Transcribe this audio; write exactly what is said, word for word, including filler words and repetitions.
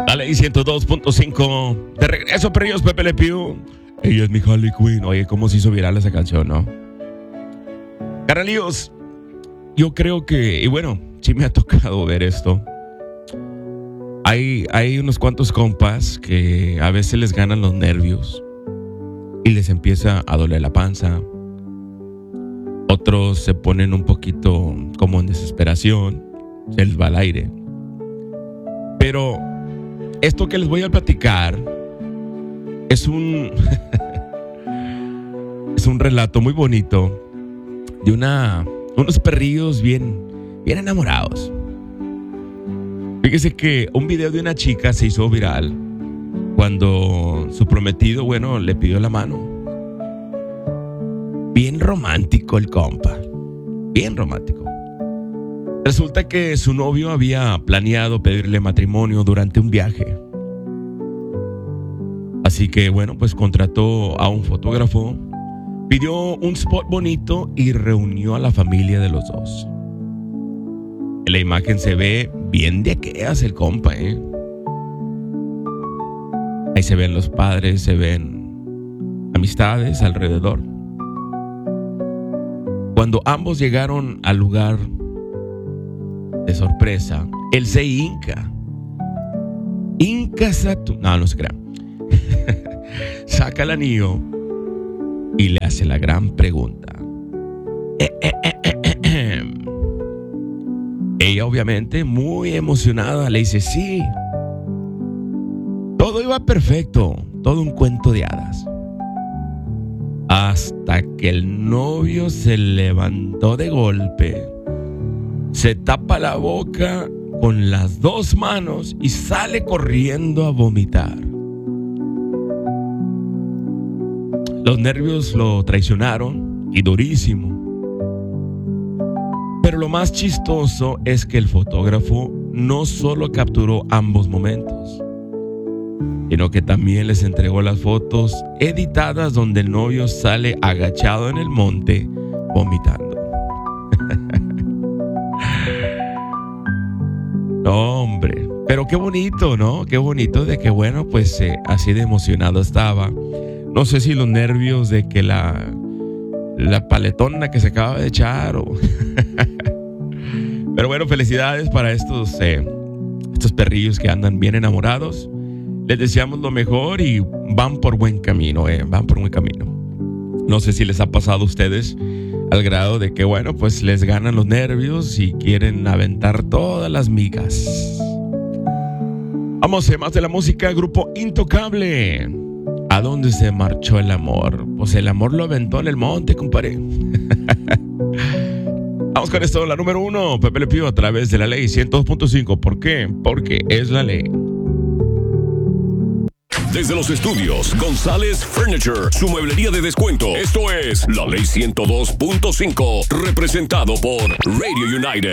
La Ley ciento dos punto cinco. De regreso, perrillos, Pepe Le Pew. Ella es mi Harley Quinn. Oye, cómo se hizo viral esa canción, ¿no? Carnalíos, yo creo que, y bueno, sí me ha tocado ver esto. Hay, hay unos cuantos compas que a veces les ganan los nervios y les empieza a doler la panza. Otros se ponen un poquito como en desesperación, se les va el aire. Pero esto que les voy a platicar es un es un relato muy bonito de una unos perrillos bien bien enamorados. Fíjese que un video de una chica se hizo viral cuando su prometido, bueno, le pidió la mano. Bien romántico el compa, bien romántico. Resulta que su novio había planeado pedirle matrimonio durante un viaje. Así que, bueno, pues contrató a un fotógrafo, pidió un spot bonito y reunió a la familia de los dos. En la imagen se ve bien de aquellas el compa, ¿eh? Ahí se ven los padres, se ven amistades alrededor. Cuando ambos llegaron al lugar de sorpresa, él se hinca. Hinca tu... No, no se crea. Saca el anillo y le hace la gran pregunta. Eh, eh, eh, eh, eh, eh. Ella, obviamente, muy emocionada, le dice sí. Todo iba perfecto, todo un cuento de hadas. Hasta que el novio se levantó de golpe, se tapa la boca con las dos manos y sale corriendo a vomitar. Los nervios lo traicionaron y durísimo. Pero lo más chistoso es que el fotógrafo no solo capturó ambos momentos, sino que también les entregó las fotos editadas donde el novio sale agachado en el monte vomitando. No, hombre, pero qué bonito, ¿no? Qué bonito de que, bueno, pues eh, así de emocionado estaba. No sé si los nervios de que la, la paletona que se acaba de echar o... Pero bueno, felicidades para estos, eh, estos perrillos que andan bien enamorados. Les deseamos lo mejor y van por buen camino, eh, van por buen camino. No sé si les ha pasado a ustedes al grado de que, bueno, pues les ganan los nervios y quieren aventar todas las migas. Vamos a más de la música, grupo Intocable. ¿A dónde se marchó el amor? Pues el amor lo aventó en el monte, compadre. Vamos con esto, la número uno, Pepe Le Pew a través de la Ley ciento dos punto cinco. ¿Por qué? Porque es la ley. Desde los estudios González Furniture, su mueblería de descuento. Esto es la Ley ciento dos punto cinco, representado por Radio United.